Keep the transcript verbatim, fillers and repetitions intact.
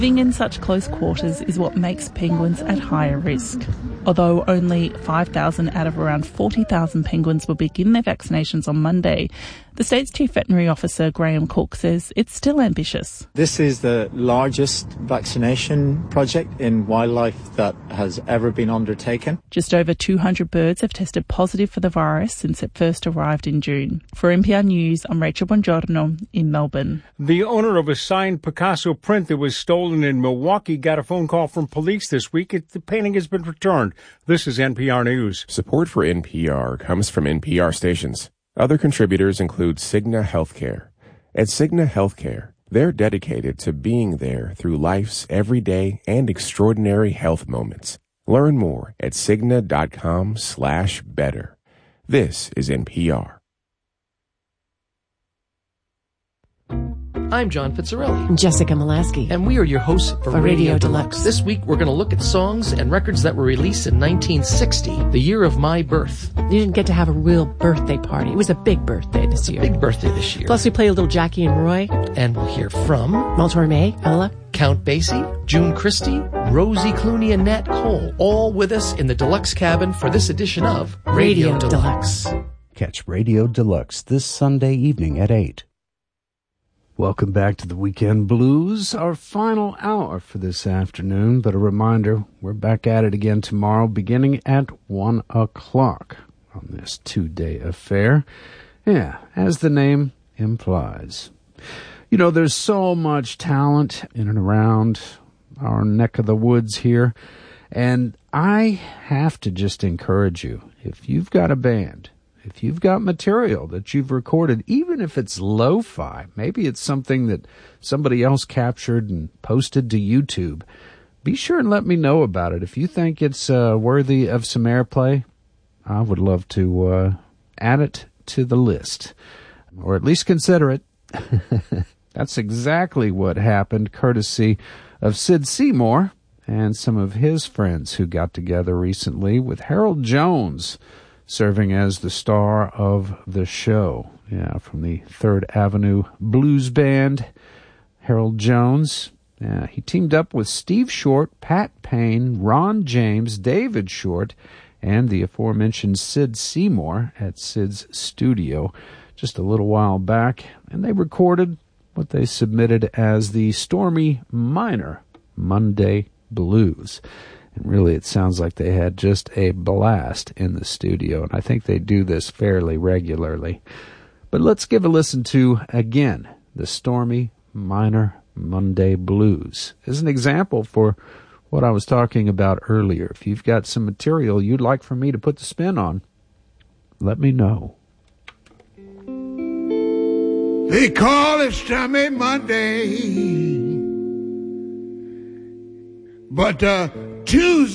Living in such close quarters is what makes penguins at higher risk. Although only five thousand out of around forty thousand penguins will begin their vaccinations on Monday, the state's Chief Veterinary Officer Graham Cook says it's still ambitious. This is the largest vaccination project in wildlife that has ever been undertaken. Just over two hundred birds have tested positive for the virus since it first arrived in June. For N P R News, I'm Rachel Bongiorno in Melbourne. The owner of a signed Picasso print that was stolen in Milwaukee got a phone call from police this week. It, the painting has been returned. This is N P R News. Support for N P R comes from N P R stations. Other contributors include Cigna Healthcare. At Cigna Healthcare, they're dedicated to being there through life's everyday and extraordinary health moments. Learn more at Cigna.com slash better. This is N P R. I'm John Pizzarelli. I'm Jessica Molaski. And we are your hosts for, for Radio, Radio Deluxe. Deluxe. This week, we're going to look at songs and records that were released in nineteen sixty, the year of my birth. You didn't get to have a real birthday party. It was a big birthday this year. Big birthday this year. Plus, we play a little Jackie and Roy. And we'll hear from Mel Torme, Ella, Count Basie, June Christie, Rosie Clooney, and Nat Cole, all with us in the Deluxe cabin for this edition of Radio, Radio Deluxe. Deluxe. Catch Radio Deluxe this Sunday evening at eight. Welcome back to the Weekend Blues, our final hour for this afternoon. But a reminder, we're back at it again tomorrow beginning at one o'clock on this two-day affair. Yeah, as the name implies. You know, there's so much talent in and around our neck of the woods here. And I have to just encourage you, if you've got a band, if you've got material that you've recorded, even if it's lo-fi, maybe it's something that somebody else captured and posted to YouTube, be sure and let me know about it. If you think it's uh, worthy of some airplay, I would love to uh, add it to the list, or at least consider it. That's exactly what happened, courtesy of Sid Seymour and some of his friends who got together recently with Harold Jones, serving as the star of the show. Yeah, from the Third Avenue Blues Band, Harold Jones. Yeah, he teamed up with Steve Short, Pat Payne, Ron James, David Short, and the aforementioned Sid Seymour at Sid's studio just a little while back, and they recorded what they submitted as the Stormy Minor Monday Blues. And really, it sounds like they had just a blast in the studio, and I think they do this fairly regularly. But let's give a listen to, again, the Stormy Minor Monday Blues as an example for what I was talking about earlier. If you've got some material you'd like for me to put the spin on, let me know. They call it Stormy Monday, but uh, Tuesday